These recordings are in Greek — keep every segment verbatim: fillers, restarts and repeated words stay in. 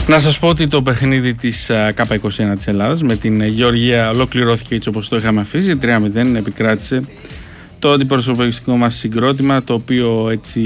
Να σας πω ότι το παιχνίδι της Κάπα είκοσι ένα της Ελλάδας με την Γεωργία ολοκληρώθηκε έτσι όπως το είχαμε αφήσει. τρία μηδέν επικράτησε το αντιπροσωπευτικό μας συγκρότημα, το οποίο έτσι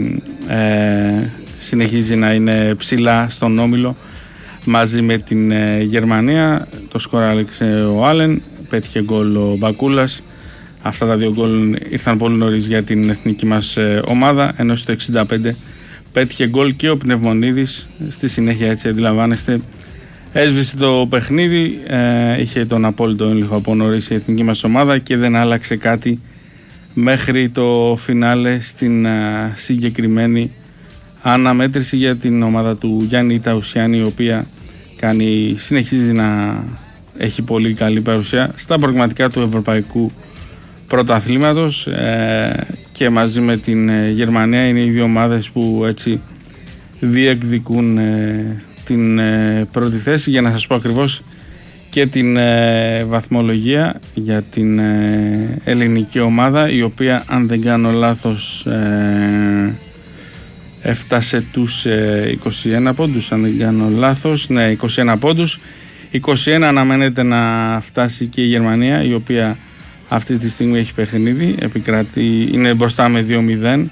ε, συνεχίζει να είναι ψηλά στον όμιλο μαζί με την ε, Γερμανία. Το σκορ άλλαξε ο Άλεν, πέτυχε γκολ ο Μπακούλας. Αυτά τα δύο γκολ ήρθαν πολύ νωρίς για την εθνική μας ε, ομάδα, ενώ στο εξήντα πέντε πέτυχε γκολ και ο Πνευμονίδης. Στη συνέχεια, έτσι αντιλαμβάνεστε, έσβησε το παιχνίδι, ε, είχε τον απόλυτο έλεγχο από νωρίς η εθνική μας ομάδα και δεν άλλαξε κάτι μέχρι το φινάλε στην ε, συγκεκριμένη αναμέτρηση για την ομάδα του Γιάννη Ταουσιάννη, η οποία κάνει, συνεχίζει να έχει πολύ καλή παρουσία στα προγραμματικά του Ευρωπαϊκού Πρωταθλήματος, ε, και μαζί με την ε, Γερμανία είναι οι δύο ομάδες που έτσι διεκδικούν ε, την ε, πρώτη θέση. Για να σας πω ακριβώς και την ε, βαθμολογία για την ε, ελληνική ομάδα, η οποία, αν δεν κάνω λάθος, ε, έφτασε τους ε, είκοσι ένα πόντους, αν δεν κάνω λάθος, ναι, είκοσι ένα πόντους. είκοσι ένα αναμένεται να φτάσει και η Γερμανία, η οποία αυτή τη στιγμή έχει παιχνίδι, επικρατεί, είναι μπροστά με δύο μηδέν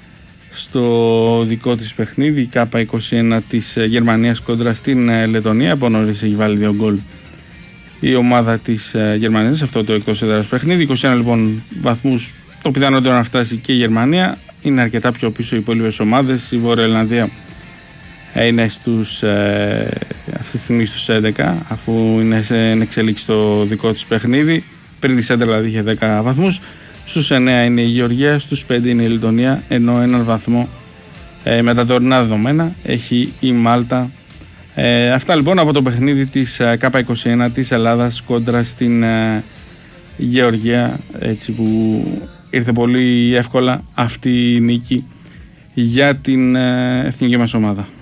στο δικό της παιχνίδι. Η Κάπα είκοσι ένα της Γερμανίας κόντρα στην Λετωνία, από νωρίς έχει βάλει δύο γκολ η ομάδα της Γερμανίας σε αυτό το εκτός έδρας παιχνίδι. είκοσι ένα λοιπόν βαθμούς, το πιθανότερο να φτάσει και η Γερμανία. Είναι αρκετά πιο πίσω οι υπόλοιπες ομάδες. Η Βόρεια Ιρλανδία είναι στους, ε, αυτή τη στιγμή στους έντεκα, αφού είναι σε εξελίξη το δικό της παιχνίδι. Πριν τη Σέντερ δηλαδή είχε δέκα βαθμούς. Στους εννέα είναι η Γεωργία, στους πέντε είναι η Λετωνία, ενώ έναν βαθμό ε, με τα τωρινά δεδομένα έχει η Μάλτα. Ε, αυτά λοιπόν από το παιχνίδι της ε, Κάπα είκοσι ένα της Ελλάδας κόντρα στην ε, Γεωργία, έτσι που ήρθε πολύ εύκολα αυτή η νίκη για την ε, εθνική μας ομάδα.